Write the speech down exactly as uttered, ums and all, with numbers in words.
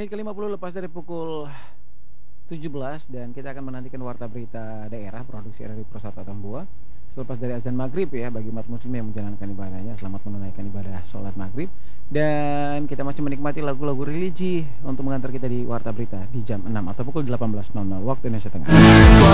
menit ke lima puluh lepas dari pukul tujuh belas dan kita akan menantikan warta berita daerah produksi R R I Prosata Tambua. Selepas dari azan maghrib ya bagi umat muslim yang menjalankan ibadahnya, selamat menunaikan ibadah sholat maghrib. Dan kita masih menikmati lagu-lagu religi untuk mengantar kita di warta berita di jam enam atau pukul delapan belas waktu Indonesia Tengah.